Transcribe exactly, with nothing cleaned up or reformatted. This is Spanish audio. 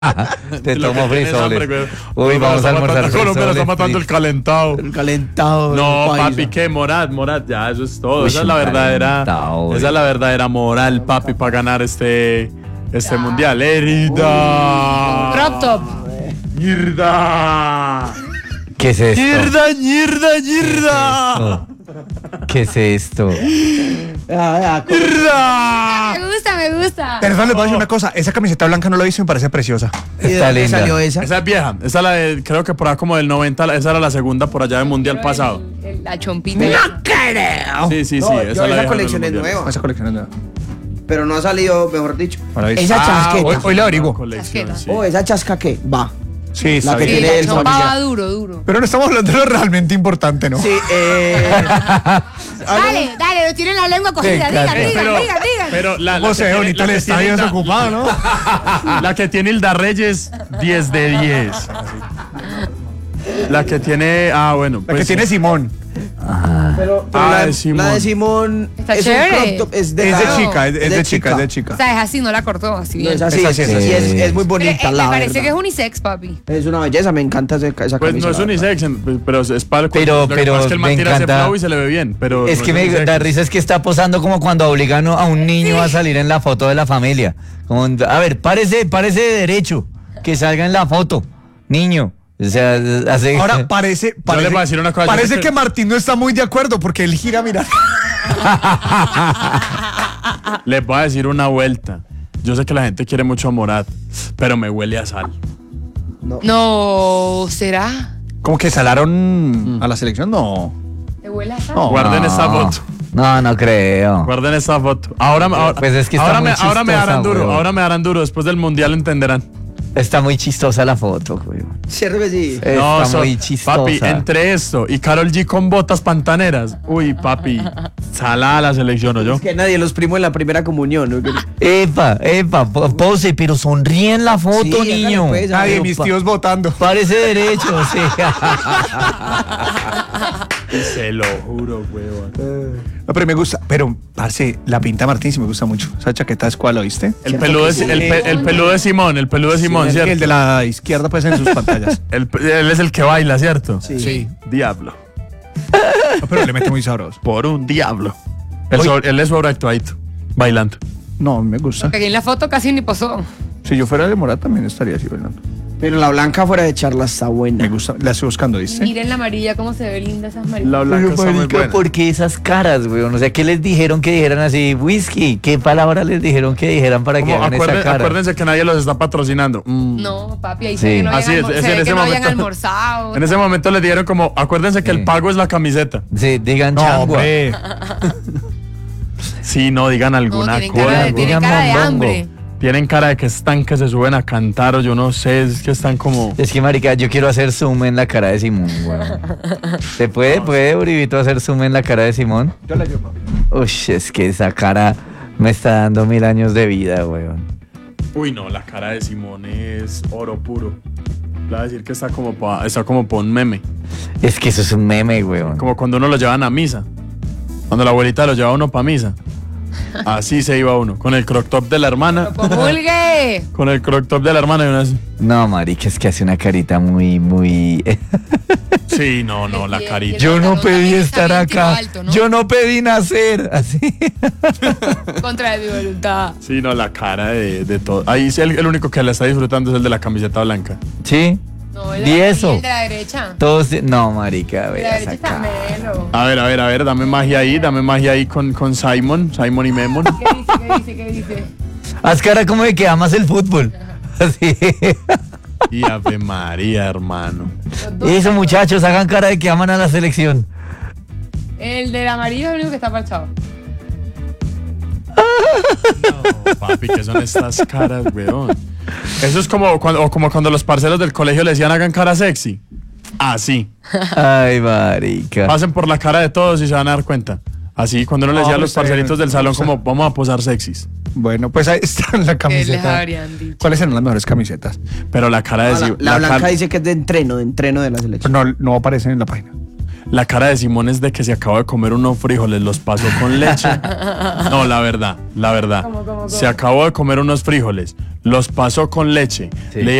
Te tomo frisoles. Hambre, Uy, vamos a almorzar frisoles. Colombia está matando el calentado. El calentado. No, el papi, paisa. ¿qué? Morat, Morat, ya, eso es todo. Uy, esa es la un verdadera, calentado, esa es la verdadera moral, papi, para ganar este, este mundial. ¡Herida! Crop top. ¡Mierda! ¿Qué es esto? ¡Mierda, mierda, mierda! ¿Qué es esto? Ah, ah, con- ¡Mierda! Me gusta, me gusta. Pero les voy a decir una cosa, esa camiseta blanca no la hice y me parece preciosa. ¿Y de Está dónde linda. salió esa? Esa es vieja, esa es la de, creo que por ahí como del noventa, esa era la segunda por allá del mundial pasado. El- el- la chompita. Sí, sí, sí, No, esa yo es la esa vieja colección del es mundial. nueva. Esa colección es nueva. Pero no ha salido, mejor dicho. Maravilla. Esa Ah, chasqueta. Hoy, hoy le averiguo. Colección, Chasqueta. sí. Oh, esa chasca que va. Sí, está La que bien. Sí, tiene la el chompa familiar. va duro, duro. Pero no estamos hablando de lo realmente importante, ¿no? Sí, eh. Dale, dale, lo tiene en la lengua cogida. Me Diga, encanta. diga, Pero, diga, diga. pero la, la ¿Cómo que se ve tiene- bonito la el que estadio tiene Hilda- desocupado, no? La que tiene Hilda Reyes, diez de diez. La que tiene. Ah, bueno. La que pues, tiene Simón. Pero, pero Ah, la, de Simón. la de Simón Está es chévere. un crop top, es de, Es de la- chica, es, es de chica, es de chica. O sea, es así, no la cortó, así No, bien. es así, Es es, así, es y así. es, es muy Pero, bonita, eh, la me parece verdad. que es unisex, papi. Es una belleza, me encanta esa, esa Pues camisa. no es la verdad. unisex, en- pero es para el Pero- lo que pero pasa es que el man me tira ese encanta- flow y se le ve bien. Pero Es no que me unisex. da risa es que está posando como cuando obligan a un niño a salir en la foto de la familia. Como, a ver, párese, párese de derecho, que salga en la foto, niño. O sea, hace... Ahora parece, parece, les voy a decir una cosa, yo parece sé que- que Martín no está muy de acuerdo porque él gira, mira. Les voy a decir una vuelta. Yo sé que la gente quiere mucho a Morat, pero me huele a sal. No, ¿será? ¿Cómo que salaron a la selección? No. ¿Te huele a sal? No. Guarden esa foto. No, no creo. Guarden esa foto. Ahora, ahora, Pues es que está ahora muy me, ahora me chistosa, darán duro. weón. Ahora me darán duro. Después del mundial entenderán. Está muy chistosa la foto, güey. Cierto que sí. Está No, so- muy chistosa. Papi, entre esto y Karol G con botas pantaneras. Uy, papi. Salada la selección, ¿o yo? Es que nadie los primos en la primera comunión. ¿no? Epa, epa, po- pose, pero sonríe en la foto, Sí, hágale, niño. pues, Nadie, Pero mis pa- tíos votando. Parece derecho, sí. Se lo juro, huevón. No, pero me gusta. Pero, parce, la pinta Martín sí me gusta mucho. Esa chaqueta es cuál, ¿oíste? El peludo, de, el, pe- el peludo de Simón, el peludo de Simón, el, ¿cierto? el de la izquierda, pues, en sus pantallas. El pe- él es el que baila, ¿cierto? Sí. Sí. Diablo. No, pero le mete muy sabroso. Por un diablo. Él, Oye. sobre- él es sobreactuadito, bailando. No, me gusta. Porque aquí en la foto casi ni posó. Si yo fuera de Morat también estaría así bailando. Pero la blanca fuera de charla está buena. Me gusta. La estoy buscando, ¿viste? Miren la amarilla, cómo se ve linda esas amarillas. La blanca Pero, está muy marica, buena. ¿por qué esas caras, güey? O sea, ¿qué les dijeron que dijeran así? Whisky, ¿qué palabra les dijeron que dijeran para que Como, hagan acuérden- esa cara? acuérdense que nadie los está patrocinando. Mm. No, papi, ahí Sí. se ve que no Así hayan, es, almor- es se en ve ese que no hayan momento. almorzado. En ese momento les dijeron como, acuérdense que Sí. el pago es la camiseta. Sí, digan No, changua. hombre. Sí, no, digan No, alguna tienen cosa. cara de, digan tienen cara de mondongo. hambre. Tienen cara de que están que se suben a cantar o yo no sé, es que están como... Es que, marica, yo quiero hacer zoom en la cara de Simón, güey. ¿Se puede, puede, Uribito, hacer zoom en la cara de Simón? Yo la llevo. Uy, es que esa cara me está dando mil años de vida, güey. Uy, no, la cara de Simón es oro puro. Le voy a decir que está como pa, está como pa un meme. Es que eso es un meme, güey. Como cuando uno lo llevan a misa. Cuando la abuelita lo lleva a uno para misa. Así se iba uno. Con el crop top de la hermana. ¡Comulgue! Con el crop top de la hermana y una así. No, marica, es que hace una carita muy, muy... Sí, no, no, la Y- y- carita. Yo no pantalón pedí también está estar bien tiro acá. alto, ¿no? Yo no pedí nacer. Así. Contra de mi voluntad. Sí, no, la cara de, de todo. Ahí sí, el, el único que la está disfrutando es el de la camiseta blanca. ¿Sí? No, el Di de, eso. y el de la derecha. Todos... No, marica, El de ve la esa derecha está cara. melo. A ver, a ver, a ver, dame magia ahí, dame magia ahí con, con Simon, Simon y Memon. ¿Qué dice? ¿Qué dice? ¿Qué dice? Haz cara como de que amas el fútbol. Así. Y Ave María, hermano. Los dos. Eso, muchachos, hagan cara de que aman a la selección. El del amarillo es el único que está parchado. No, papi, ¿qué son estas caras, weón? Eso es como cuando, o como cuando los parceros del colegio le decían hagan cara sexy. Así. Ay, marica. Pasen por la cara de todos y se van a dar cuenta. Así, cuando uno le decía a No, los está bien, parceritos del me salón gusta. como vamos a posar sexys. Bueno, pues ahí está la Que les camiseta. habrían dicho. ¿Cuáles serán las mejores camisetas? Pero la cara de Ah, la, Si- la la blanca cara- dice que es de entreno, de entreno de la selección. No, no aparecen en la página. La cara de Simón es de que se acabó de comer unos frijoles, los pasó con leche. No, la verdad, la verdad. ¿Cómo, cómo, cómo? Se acabó de comer unos frijoles, los pasó con leche. Sí. Le